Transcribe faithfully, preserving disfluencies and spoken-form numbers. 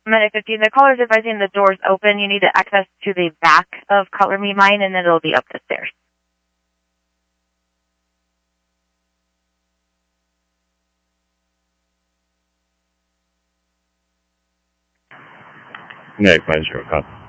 Medic fifteen, the caller's advising the door's open. You need to access to the back of Color Me Mine, and then it'll be up the stairs. Medic five zero, copy.